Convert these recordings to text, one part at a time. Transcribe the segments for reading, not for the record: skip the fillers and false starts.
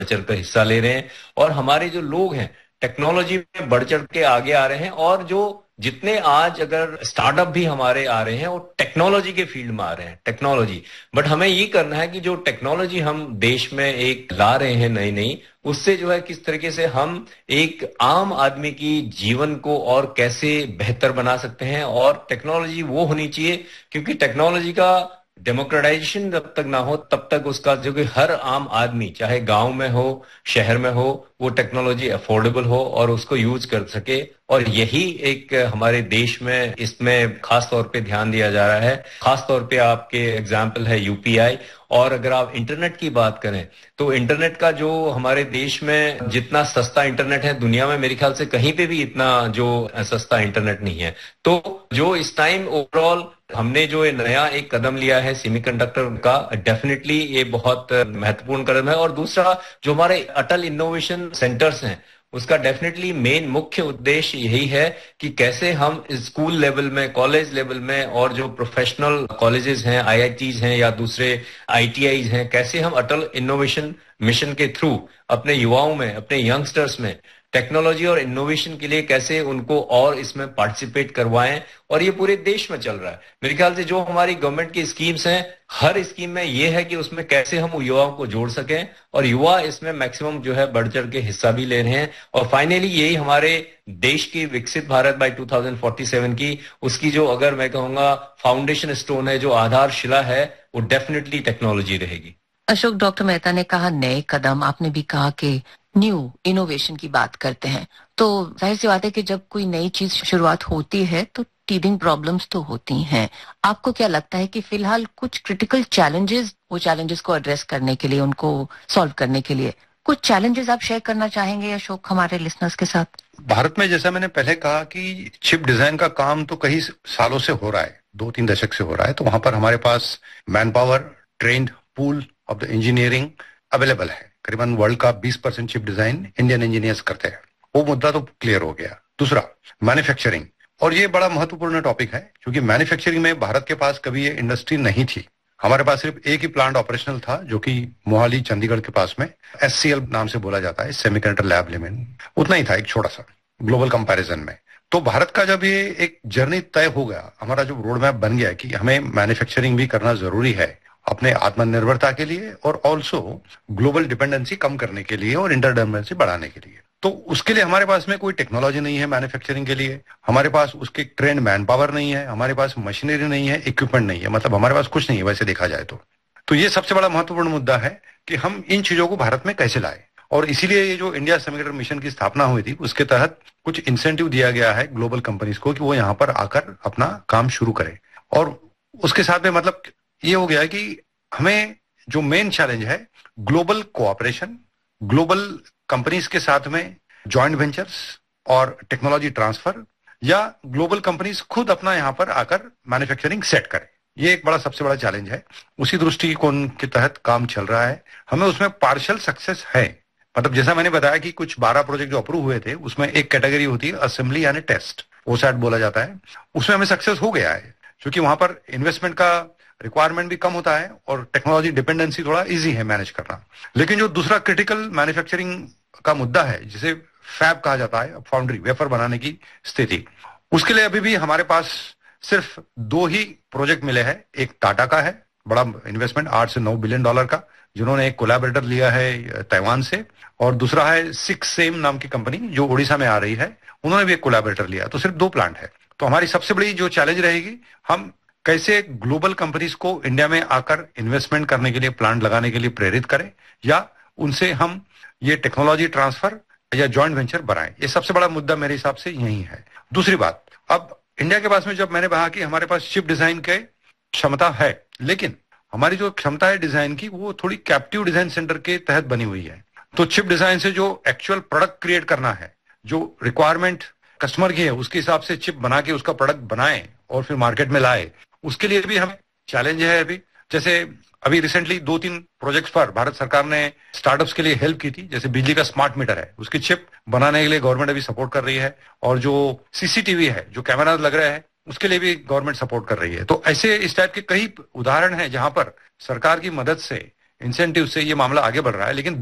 चढ़ कर हिस्सा ले रहे हैं, और हमारे जो लोग हैं टेक्नोलॉजी में बढ़ चढ़ के आगे आ रहे हैं। और जो जितने आज अगर स्टार्टअप भी हमारे आ रहे हैं वो टेक्नोलॉजी के फील्ड में आ रहे हैं, टेक्नोलॉजी। बट हमें ये करना है कि जो टेक्नोलॉजी हम देश में एक ला रहे हैं नई नई, उससे जो है किस तरीके से हम एक आम आदमी की जीवन को और कैसे बेहतर बना सकते हैं। और टेक्नोलॉजी वो होनी चाहिए, क्योंकि टेक्नोलॉजी का डेमोक्रेटाइजेशन जब तक ना हो तब तक उसका जो कि हर आम आदमी चाहे गांव में हो शहर में हो वो टेक्नोलॉजी अफोर्डेबल हो और उसको यूज कर सके। और यही एक हमारे देश में इसमें खास तौर पे ध्यान दिया जा रहा है। खास तौर पे आपके एग्जाम्पल है यूपीआई। और अगर आप इंटरनेट की बात करें तो इंटरनेट का जो हमारे देश में जितना सस्ता इंटरनेट है, दुनिया में मेरे ख्याल से कहीं पे भी इतना जो सस्ता इंटरनेट नहीं है। तो जो इस टाइम ओवरऑल हमने जो ये नया एक कदम लिया है सेमीकंडक्टर का, डेफिनेटली ये बहुत महत्वपूर्ण कदम है। और दूसरा जो हमारे अटल इनोवेशन सेंटर्स हैं उसका डेफिनेटली मेन मुख्य उद्देश्य यही है कि कैसे हम स्कूल लेवल में, कॉलेज लेवल में और जो प्रोफेशनल कॉलेजेस हैं, आईआईटीज हैं या दूसरे आईटीआईज हैं, कैसे हम अटल इनोवेशन मिशन के थ्रू अपने युवाओं में, अपने यंगस्टर्स में टेक्नोलॉजी और इनोवेशन के लिए कैसे उनको और इसमें पार्टिसिपेट करवाएं। और ये पूरे देश में चल रहा है। मेरे ख्याल से जो हमारी गवर्नमेंट की स्कीम्स हैं, हर स्कीम में ये है कि उसमें कैसे हम युवाओं को जोड़ सकें, और युवा इसमें मैक्सिमम जो है बढ़ चढ़ के हिस्सा भी ले रहे हैं। और फाइनली यही हमारे देश की विकसित भारत बाय 2047 की उसकी जो अगर मैं कहूंगा फाउंडेशन स्टोन है, जो आधारशिला है, वो डेफिनेटली टेक्नोलॉजी रहेगी। अशोक, डॉक्टर मेहता ने कहा नए कदम, आपने भी कहा कि न्यू इनोवेशन की बात करते हैं। तो जाहिर सी बात है कि जब कोई नई चीज शुरुआत होती है तो टीदिंग प्रॉब्लम्स तो होती हैं। आपको क्या लगता है कि फिलहाल कुछ क्रिटिकल चैलेंजेस, वो चैलेंजेस को एड्रेस करने के लिए, उनको सॉल्व करने के लिए कुछ चैलेंजेस आप शेयर करना चाहेंगे अशोक हमारे लिसनर्स के साथ? भारत में जैसा मैंने पहले कहा कि चिप डिजाइन का काम तो कई सालों से हो रहा है, 2-3 दशक से हो रहा है। तो वहां पर हमारे पास man power, trend pool of the engineering available है। करीबन वर्ल्ड का 20% चिप डिजाइन इंडियन इंजीनियर्स करते हैं। वो मुद्दा तो क्लियर हो गया। दूसरा, मैन्युफैक्चरिंग, और ये बड़ा महत्वपूर्ण टॉपिक है क्योंकि मैन्युफैक्चरिंग में भारत के पास कभी ये इंडस्ट्री नहीं थी। हमारे पास सिर्फ एक ही प्लांट ऑपरेशनल था जो कि मोहाली चंडीगढ़ के पास में एससीएल नाम से बोला जाता है, सेमीकंडक्टर लैब लिमिटेड, उतना ही था, एक छोटा सा ग्लोबल कंपैरिजन में। तो भारत का जब ये एक जर्नी तय हो गया, हमारा जो रोड मैप बन गया कि हमें मैन्युफैक्चरिंग भी करना जरूरी है अपने आत्मनिर्भरता के लिए और ऑल्सो ग्लोबल डिपेंडेंसी कम करने के लिए और इंटरडिपेंडेंसी बढ़ाने के लिए। तो उसके लिए हमारे पास में कोई टेक्नोलॉजी नहीं है मैन्युफैक्चरिंग के लिए, हमारे पास उसके ट्रेंड मैन पावर नहीं है, हमारे पास मशीनरी नहीं है, इक्विपमेंट नहीं है, मतलब हमारे पास कुछ नहीं है वैसे देखा जाए तो ये सबसे बड़ा महत्वपूर्ण मुद्दा है कि हम इन चीजों को भारत में कैसे लाए। और इसीलिए ये जो इंडिया सेमीकंडक्टर मिशन की स्थापना हुई थी उसके तहत कुछ इंसेंटिव दिया गया है ग्लोबल कंपनीज को कि वो यहाँ पर आकर अपना काम शुरू करें। और उसके साथ में मतलब ये हो गया कि हमें जो मेन चैलेंज है ग्लोबल कोऑपरेशन, ग्लोबल कंपनीज के साथ में जॉइंट वेंचर्स और टेक्नोलॉजी ट्रांसफर, या ग्लोबल कंपनीज खुद अपना यहाँ पर आकर मैन्युफैक्चरिंग सेट करें। ये एक बड़ा सबसे बड़ा चैलेंज है। उसी दृष्टिकोण के तहत काम चल रहा है। हमें उसमें पार्शियल सक्सेस है। मतलब जैसा मैंने बताया कि कुछ 12 प्रोजेक्ट जो अप्रूव हुए थे उसमें एक कैटेगरी होती है असेंबली यानी टेस्ट, ओसैट बोला जाता है, उसमें हमें सक्सेस हो गया है क्योंकि वहां पर इन्वेस्टमेंट का रिक्वायरमेंट भी कम होता है और टेक्नोलॉजी डिपेंडेंसी थोड़ा इजी है मैनेज करना। लेकिन जो दूसरा क्रिटिकल मैन्युफैक्चरिंग का मुद्दा है जिसे फैब कहा जाता है, फाउंड्री, वेफर बनाने की स्थिति, उसके लिए अभी भी हमारे पास सिर्फ 2 ही प्रोजेक्ट मिले हैं। एक टाटा का है, बड़ा इन्वेस्टमेंट $8 से $9 बिलियन का, जिन्होंने एक कोलैबोरेटर लिया है ताइवान से, और दूसरा है सिक्स सेम नाम की कंपनी जो उड़ीसा में आ रही है, उन्होंने भी एक कोलैबोरेटर लिया। तो सिर्फ 2 प्लांट है। तो हमारी सबसे बड़ी जो चैलेंज रहेगी, हम कैसे ग्लोबल कंपनीज को इंडिया में आकर इन्वेस्टमेंट करने के लिए, प्लांट लगाने के लिए प्रेरित करें, या उनसे हम ये टेक्नोलॉजी ट्रांसफर या जॉइंट वेंचर बनाएं। ये सबसे बड़ा मुद्दा मेरे हिसाब से यही है। दूसरी बात, अब इंडिया के पास में जब मैंने कहा कि हमारे पास चिप डिजाइन के क्षमता है, लेकिन हमारी जो क्षमता है डिजाइन की वो थोड़ी कैप्टिव डिजाइन सेंटर के तहत बनी हुई है। तो चिप डिजाइन से जो एक्चुअल प्रोडक्ट क्रिएट करना है, जो रिक्वायरमेंट कस्टमर की है, उसके हिसाब से चिप बना के उसका प्रोडक्ट बनाए और फिर मार्केट में लाए, उसके लिए भी हमें चैलेंज है। अभी जैसे अभी रिसेंटली 2-3 प्रोजेक्ट्स पर भारत सरकार ने स्टार्टअप्स के लिए हेल्प की थी। जैसे बिजली का स्मार्ट मीटर है, उसकी चिप बनाने के लिए गवर्नमेंट अभी सपोर्ट कर रही है, और जो सीसीटीवी है, जो कैमरा लग रहे हैं, उसके लिए भी गवर्नमेंट सपोर्ट कर रही है। तो ऐसे इस टाइप के कई उदाहरण हैं जहां पर सरकार की मदद से, इंसेंटिव से ये मामला आगे बढ़ रहा है। लेकिन 2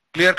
क्लियर